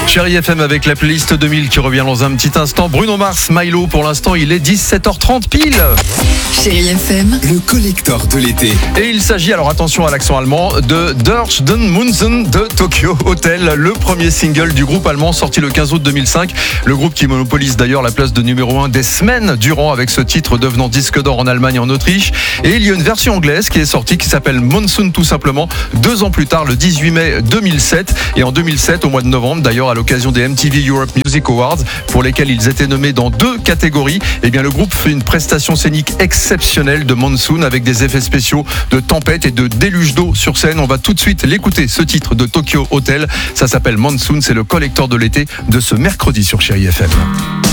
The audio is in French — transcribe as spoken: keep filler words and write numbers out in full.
Chérie F M avec la playlist deux mille qui revient dans un petit instant. Bruno Mars, Milo, pour l'instant il est dix-sept heures trente pile. Chérie F M, le collector de l'été. Et il s'agit, alors attention à l'accent allemand, de Durch den Munzen de Tokyo Hotel, le premier single du groupe allemand sorti le quinze août deux mille cinq. Le groupe qui monopolise d'ailleurs la place de numéro un des semaines durant avec ce titre devenant disque d'or en Allemagne et en Autriche. Et il y a une version anglaise qui est sortie qui s'appelle Monsoon tout simplement, deux ans plus tard, le dix-huit mai deux mille sept. Et en deux mille sept, au mois de novembre d'ailleurs, à l'occasion des M T V Europe Music Awards, pour lesquels ils étaient nommés dans deux catégories, eh bien le groupe fait une prestation scénique exceptionnelle de Monsoon avec des effets spéciaux de tempête et de déluge d'eau sur scène. On va tout de suite l'écouter, ce titre de Tokyo Hotel. Ça s'appelle Monsoon, c'est le collector de l'été de ce mercredi sur Chérie F M.